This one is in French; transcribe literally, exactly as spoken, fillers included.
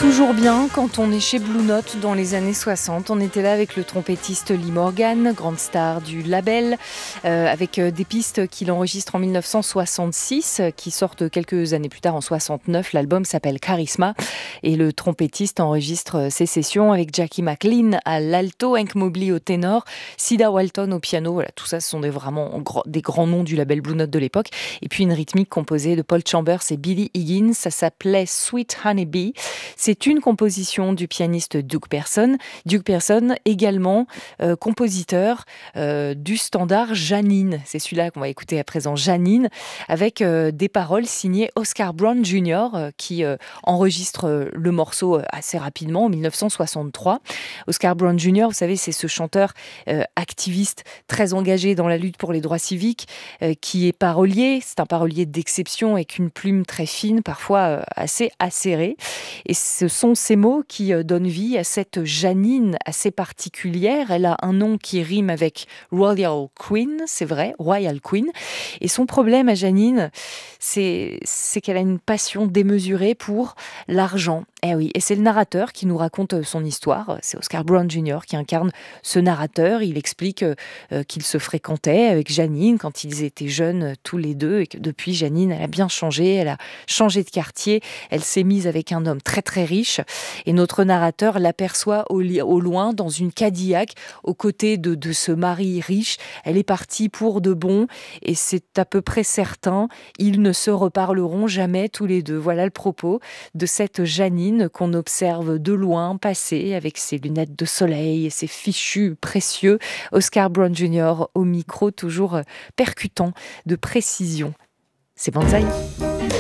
Toujours bien quand on est chez Blue Note dans les années soixante. On était là avec le trompettiste Lee Morgan, grande star du label, euh, avec euh, des pistes qu'il enregistre en dix-neuf cent soixante-six, euh, qui sortent quelques années plus tard en soixante-neuf. L'album s'appelle Charisma et le trompettiste enregistre euh, ses sessions avec Jackie McLean à l'alto, Hank Mobley au ténor, Cida Walton au piano. Voilà, tout ça, ce sont des, vraiment gr- des grands noms du label Blue Note de l'époque. Et puis une rythmique composée de Paul Chambers et Billy Higgins. Ça s'appelait Sweet Honey Bee. C'est une composition du pianiste Duke Pearson. Duke Pearson, également euh, compositeur euh, du standard Janine. C'est celui-là qu'on va écouter à présent, Janine, avec euh, des paroles signées Oscar Brown junior, euh, qui euh, enregistre euh, le morceau euh, assez rapidement, en dix-neuf cent soixante-trois. Oscar Brown junior, vous savez, c'est ce chanteur euh, activiste très engagé dans la lutte pour les droits civiques, euh, qui est parolier. C'est un parolier d'exception avec une plume très fine, parfois euh, assez acérée. Et ce sont ces mots qui donnent vie à cette Janine assez particulière. Elle a un nom qui rime avec Royal Queen, c'est vrai, Royal Queen. Et son problème à Janine, c'est, c'est qu'elle a une passion démesurée pour l'argent. Eh oui, et c'est le narrateur qui nous raconte son histoire. C'est Oscar Brown junior qui incarne ce narrateur. Il explique euh, qu'il se fréquentait avec Janine quand ils étaient jeunes tous les deux et que depuis, Janine, elle a bien changé. Elle a changé de quartier. Elle s'est mise avec un homme très très riche. Et notre narrateur l'aperçoit au, li- au loin dans une Cadillac aux côtés de, de ce mari riche. Elle est partie pour de bon et c'est à peu près certain. Ils ne se reparleront jamais tous les deux. Voilà le propos de cette Janine qu'on observe de loin passer avec ses lunettes de soleil et ses fichus précieux. Oscar Brown junior au micro, toujours percutant de précision. C'est Banzai.